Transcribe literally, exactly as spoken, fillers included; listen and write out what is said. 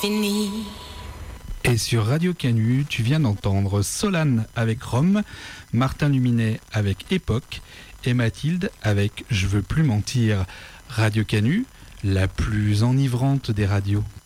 fini. Et sur Radio Canu, tu viens d'entendre Solane avec Rome, Martin Luminet avec Époque et Mathilde avec Je veux plus mentir. Radio Canu, la plus enivrante des radios.